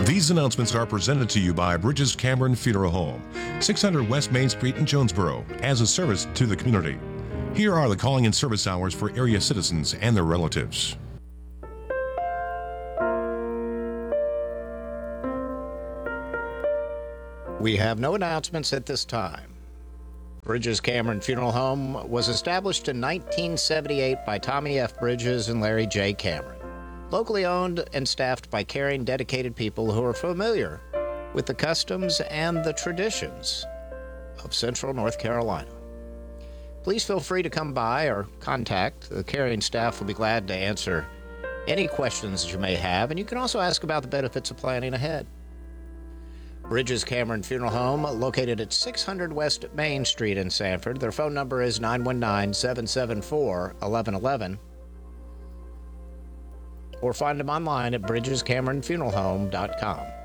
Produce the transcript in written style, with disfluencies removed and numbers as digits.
These announcements are presented to you by Bridges Cameron Funeral Home, 600 West Main Street in Jonesboro, as a service to the community. Here are the calling and service hours for area citizens and their relatives. We have no announcements at this time. Bridges Cameron Funeral Home was established in 1978 by Tommy F. Bridges and Larry J. Cameron. Locally owned and staffed by caring, dedicated people who are familiar with the customs and the traditions of Central North Carolina. Please feel free to come by or contact. The caring staff will be glad to answer any questions that you may have, and you can also ask about the benefits of planning ahead. Bridges Cameron Funeral Home, located at 600 West Main Street in Sanford. Their phone number is 919-774-1111. Or find them online at bridgescameronfuneralhome.com.